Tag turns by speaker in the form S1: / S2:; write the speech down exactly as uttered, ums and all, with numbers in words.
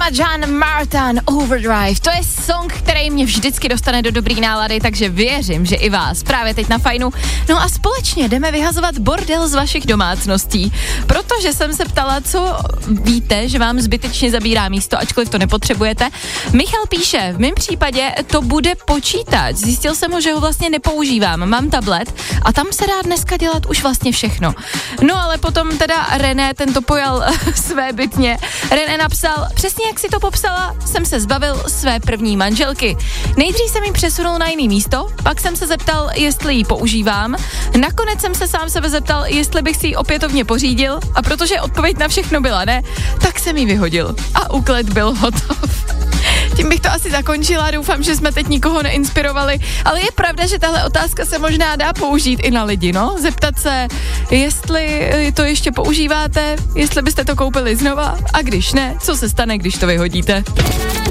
S1: Emma John Martin Overdrive. To je song, který mě vždycky dostane do dobrý nálady, takže věřím, že i vás právě teď na fajnu. No a společně jdeme vyhazovat bordel z vašich domácností, protože jsem se ptala, co víte, že vám zbytečně zabírá místo, ačkoliv to nepotřebujete. Michal píše, v mém případě to bude počítač. Zjistil jsem ho, že ho vlastně nepoužívám. Mám tablet a tam se dá dneska dělat už vlastně všechno. No ale potom teda René, ten to pojal svébytně. René napsal, přesně jak si to popsala, jsem se zbavil své první manželky. Nejdřív jsem jí přesunul na jiný místo, pak jsem se zeptal, jestli ji používám. Nakonec jsem se sám sebe zeptal, jestli bych si ji opětovně pořídil a protože odpověď na všechno byla ne, tak jsem ji vyhodil. A úklid byl hotov. Tím bych to asi zakončila, doufám, že jsme teď nikoho neinspirovali, ale je pravda, že tahle otázka se možná dá použít i na lidi, no? Zeptat se, jestli to ještě používáte, jestli byste to koupili znova a když ne, co se stane, když to vyhodíte.